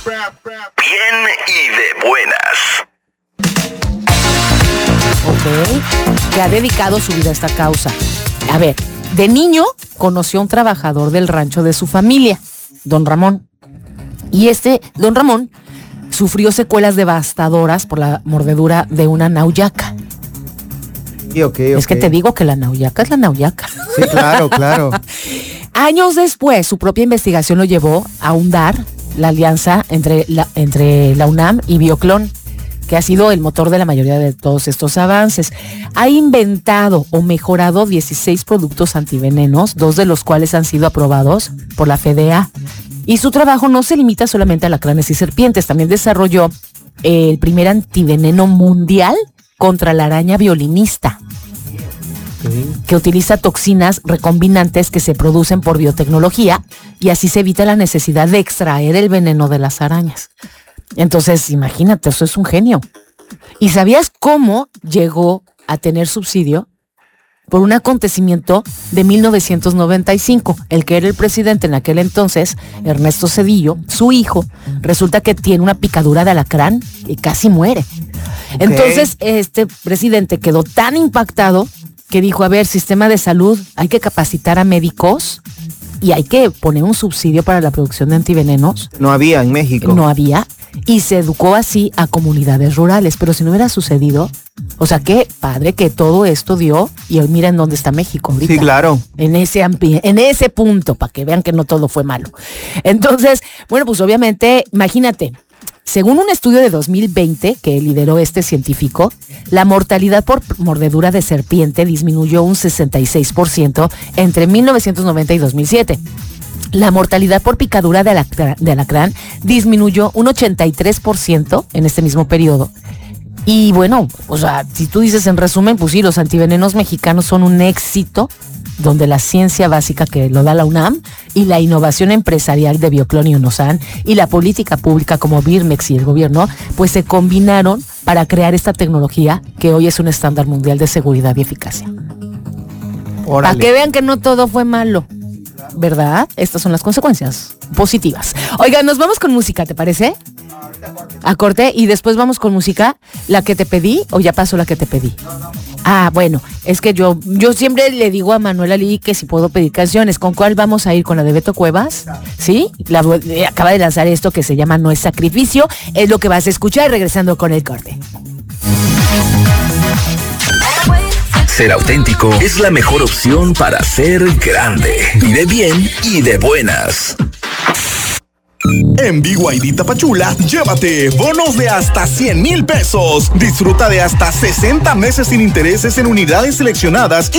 Bien y de buenas. Ok, que ha dedicado su vida a esta causa. A ver, de niño conoció a un trabajador del rancho de su familia, don Ramón. Y don Ramón sufrió secuelas devastadoras por la mordedura de una nauyaca. Okay. Es que te digo que la nauyaca es la nauyaca. Sí, claro. Años después, su propia investigación lo llevó a ahondar la alianza entre la UNAM y Bioclon, que ha sido el motor de la mayoría de todos estos avances. Ha inventado o mejorado 16 productos antivenenos, 2 de los cuales han sido aprobados por la FDA. Y su trabajo no se limita solamente a alacranes y serpientes, también desarrolló el primer antiveneno mundial contra la araña violinista, que utiliza toxinas recombinantes que se producen por biotecnología y así se evita la necesidad de extraer el veneno de las arañas. Entonces, imagínate, eso es un genio. ¿Y sabías cómo llegó a tener subsidio? Por un acontecimiento de 1995. El que era el presidente en aquel entonces, Ernesto Zedillo, su hijo, resulta que tiene una picadura de alacrán y casi muere. Okay. Entonces, este presidente quedó tan impactado que dijo, a ver, sistema de salud, hay que capacitar a médicos y hay que poner un subsidio para la producción de antivenenos. No había en México. No había. Y se educó así a comunidades rurales. Pero si no hubiera sucedido, o sea, qué padre que todo esto dio. Y hoy miren dónde está México ahorita. Sí, claro. En ese punto, para que vean que no todo fue malo. Entonces, bueno, pues obviamente, imagínate, según un estudio de 2020 que lideró este científico, la mortalidad por mordedura de serpiente disminuyó un 66% entre 1990 y 2007. La mortalidad por picadura de alacrán disminuyó un 83% en este mismo periodo. Y bueno, o sea, si tú dices en resumen, pues sí, los antivenenos mexicanos son un éxito, donde la ciencia básica que lo da la UNAM y la innovación empresarial de Bioclon y UNOSAN y la política pública como Birmex y el gobierno, pues se combinaron para crear esta tecnología que hoy es un estándar mundial de seguridad y eficacia. Para que vean que no todo fue malo, ¿verdad? Estas son las consecuencias positivas. Oigan, nos vamos con música, ¿te parece? A corte y después vamos con música. ¿La que te pedí o ya pasó la que te pedí? Ah, bueno, es que yo siempre le digo a Manuel Ali que si puedo pedir canciones. ¿Con cuál vamos a ir? ¿Con la de Beto Cuevas? ¿Sí? Acaba de lanzar esto que se llama No es Sacrificio. Es lo que vas a escuchar regresando con el corte. Ser auténtico es la mejor opción para ser grande. Vive bien y de buenas. En BYD Tapachula, llévate bonos de hasta 100,000 pesos. Disfruta de hasta 60 meses sin intereses en unidades seleccionadas